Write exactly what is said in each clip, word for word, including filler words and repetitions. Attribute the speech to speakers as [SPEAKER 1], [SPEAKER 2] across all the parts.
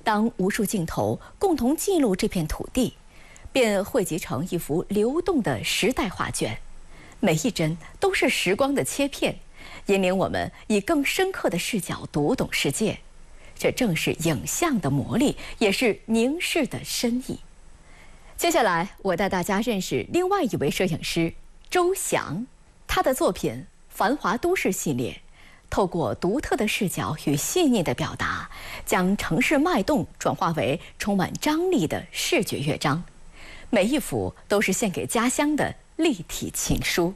[SPEAKER 1] 当无数镜头共同记录这片土地，便汇集成一幅流动的时代画卷。每一帧都是时光的切片，引领我们以更深刻的视角读懂世界。这正是影像的魔力，也是凝视的深意。接下来，我带大家认识另外一位摄影师周翔，他的作品《繁华都市》系列，透过独特的视角与细腻的表达，将城市脉动转化为充满张力的视觉乐章。每一幅都是献给家乡的立体情书。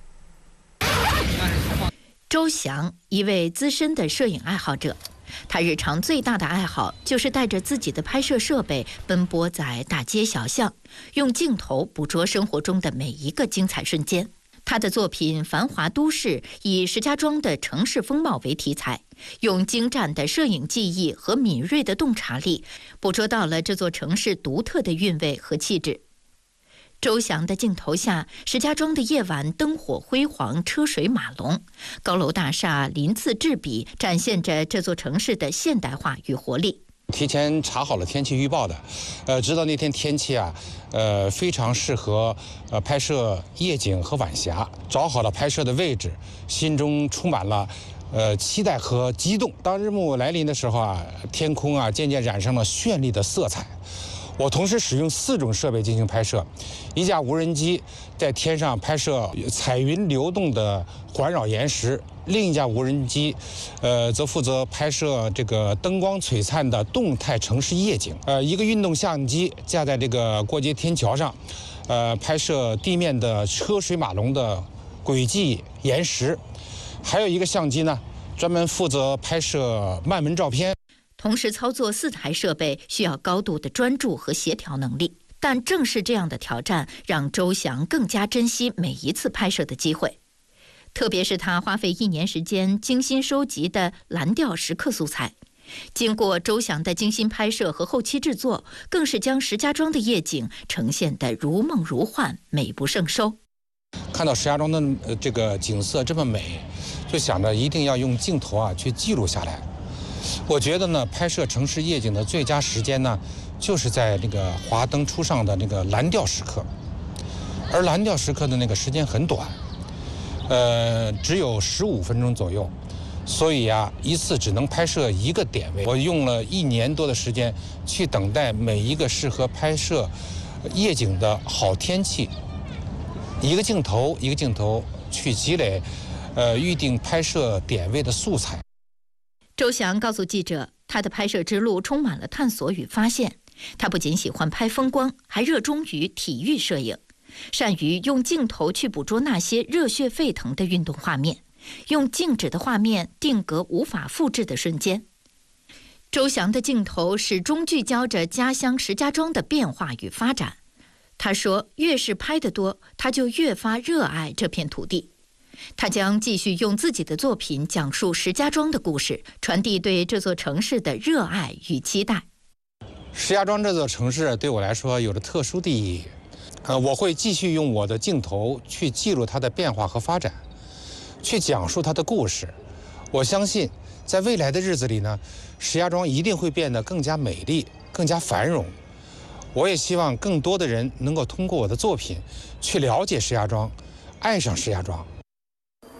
[SPEAKER 2] 周翔，一位资深的摄影爱好者，他日常最大的爱好就是带着自己的拍摄设备奔波在大街小巷，用镜头捕捉生活中的每一个精彩瞬间。他的作品《繁华都市》以石家庄的城市风貌为题材，用精湛的摄影技艺和敏锐的洞察力，捕捉到了这座城市独特的韵味和气质。周翔的镜头下，石家庄的夜晚灯火辉煌，车水马龙，高楼大厦鳞次栉比，展现着这座城市的现代化与活力。
[SPEAKER 3] 提前查好了天气预报的，呃，知道那天天气啊，呃，非常适合呃拍摄夜景和晚霞，找好了拍摄的位置，心中充满了呃期待和激动。当日暮来临的时候啊，天空啊渐渐染上了绚丽的色彩。我同时使用四种设备进行拍摄，一架无人机在天上拍摄彩云流动的环绕岩石，另一架无人机，呃，则负责拍摄这个灯光璀璨的动态城市夜景。呃，一个运动相机架在这个过街天桥上，呃，拍摄地面的车水马龙的轨迹岩石，还有一个相机呢，专门负责拍摄漫文照片。
[SPEAKER 2] 同时操作四台设备需要高度的专注和协调能力，但正是这样的挑战让周翔更加珍惜每一次拍摄的机会。特别是他花费一年时间精心收集的蓝调时刻素材，经过周翔的精心拍摄和后期制作，更是将石家庄的夜景呈现得如梦如幻，美不胜收。
[SPEAKER 3] 看到石家庄的这个景色这么美，就想着一定要用镜头啊去记录下来。我觉得呢，拍摄城市夜景的最佳时间呢，就是在那个华灯初上的那个蓝调时刻，而蓝调时刻的那个时间很短，呃，只有十五分钟左右，所以啊，一次只能拍摄一个点位。我用了一年多的时间去等待每一个适合拍摄夜景的好天气，一个镜头一个镜头去积累，呃，预定拍摄点位的素材。
[SPEAKER 2] 周翔告诉记者，他的拍摄之路充满了探索与发现。他不仅喜欢拍风光，还热衷于体育摄影，善于用镜头去捕捉那些热血沸腾的运动画面，用静止的画面定格无法复制的瞬间。周翔的镜头始终聚焦着家乡石家庄的变化与发展。他说，越是拍得多，他就越发热爱这片土地。他将继续用自己的作品讲述石家庄的故事，传递对这座城市的热爱与期待。
[SPEAKER 3] 石家庄这座城市对我来说有着特殊的意义，呃，我会继续用我的镜头去记录它的变化和发展，去讲述它的故事。我相信，在未来的日子里呢，石家庄一定会变得更加美丽、更加繁荣。我也希望更多的人能够通过我的作品去了解石家庄，爱上石家庄。